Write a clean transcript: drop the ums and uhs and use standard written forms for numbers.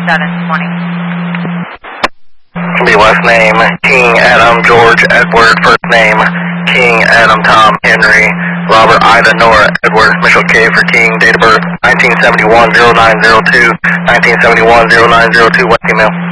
The last name, King Adam George Edward. First name, King Adam Tom Henry Robert Ida Nora Edward Mitchell K for King. Date of birth 1971-0902, 1971-0902, west female.